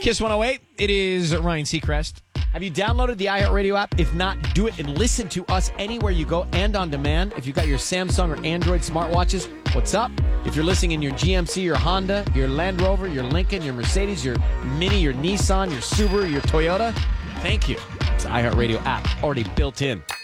Kiss 108. It is Ryan Seacrest. Have you downloaded the iHeartRadio app? If not, do it and listen to us anywhere you go and on demand. If you've got your Samsung or Android smartwatches, what's up? If you're listening in your GMC, your Honda, your Land Rover, your Lincoln, your Mercedes, your Mini, your Nissan, your Subaru, your Toyota, thank you. It's the iHeartRadio app already built in.